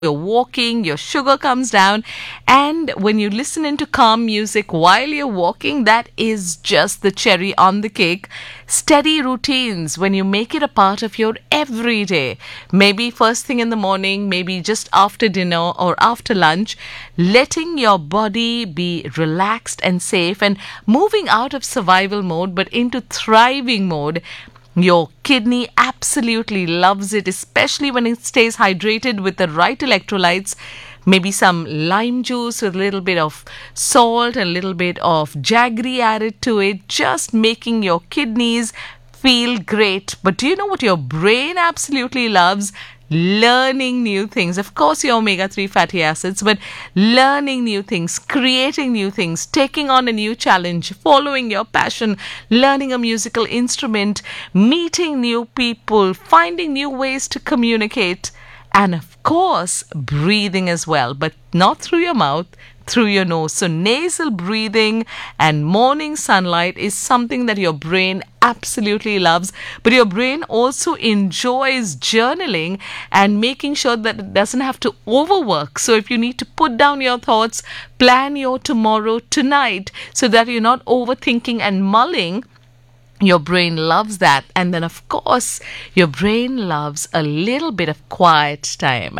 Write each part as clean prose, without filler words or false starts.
you're walking, your sugar comes down, and when you listen into calm music while you're walking, that is just the cherry on the cake. Steady routines, when you make it a part of your everyday, maybe first thing in the morning, maybe just after dinner or after lunch, letting your body be relaxed and safe and moving out of survival mode but into thriving mode. Your kidney absolutely loves it, especially when it stays hydrated with the right electrolytes. Maybe some lime juice with a little bit of salt and a little bit of jaggery added to it, just making your kidneys feel great. But do you know what your brain absolutely loves? Learning new things. Of course, your omega-3 fatty acids, but learning new things, creating new things, taking on a new challenge, following your passion, learning a musical instrument, meeting new people, finding new ways to communicate, and of course, breathing as well, but not through your mouth, through your nose. So nasal breathing and morning sunlight is something that your brain absolutely loves, but your brain also enjoys journaling and making sure that it doesn't have to overwork. So if you need to put down your thoughts, plan your tomorrow tonight so that you're not overthinking and mulling. Your brain loves that. And then, of course, your brain loves a little bit of quiet time.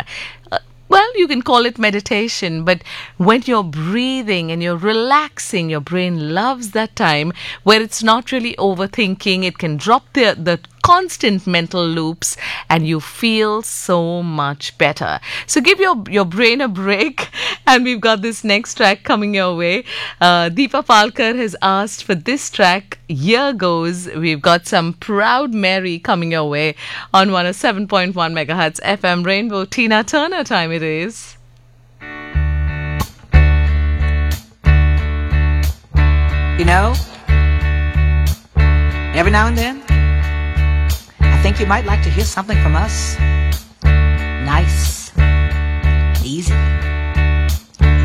Well, you can call it meditation, but when you're breathing and you're relaxing, your brain loves that time where it's not really overthinking. It can drop the constant mental loops and you feel so much better. So give your brain a break, and we've got this next track coming your way. Deepa Palkar has asked for this track. Here goes. We've got some Proud Mary coming your way on 107.1 megahertz FM Rainbow. Tina Turner time it is. You know, every now and then, I think you might like to hear something from us.